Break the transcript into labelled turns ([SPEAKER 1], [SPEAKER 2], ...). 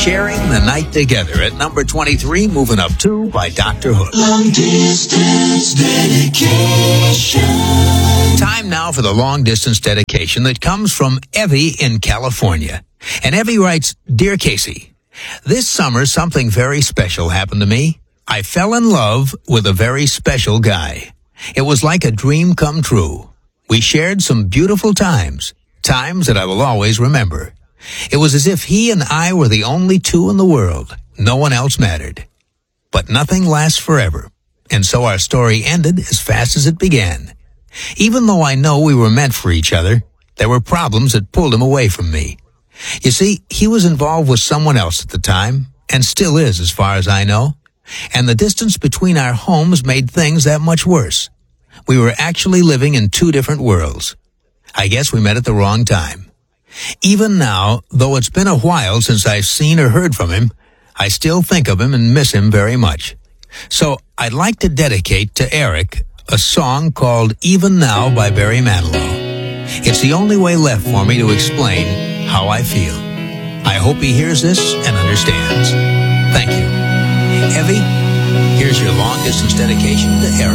[SPEAKER 1] Sharing the Night Together at number 23, moving up 2 by Dr. Hook.
[SPEAKER 2] Long distance dedication.
[SPEAKER 1] Time now for the long distance dedication that comes from Evie in California. And Evie writes, Dear Casey, this summer something very special happened to me. I fell in love with a very special guy. It was like a dream come true. We shared some beautiful times that I will always remember. It was as if he and I were the only two in the world. No one else mattered. But nothing lasts forever, and so our story ended as fast as it began. Even though I know we were meant for each other, there were problems that pulled him away from me. You see, he was involved with someone else at the time, and still is as far as I know, and the distance between our homes made things that much worse. We were actually living in two different worlds. I guess we met at the wrong time. Even now, though it's been a while since I've seen or heard from him, I still think of him and miss him very much. So I'd like to dedicate to Eric a song called Even Now by Barry Manilow. It's the only way left for me to explain how I feel. I hope he hears this and understands. Thank you. Evie, here's your long-distance dedication to Eric.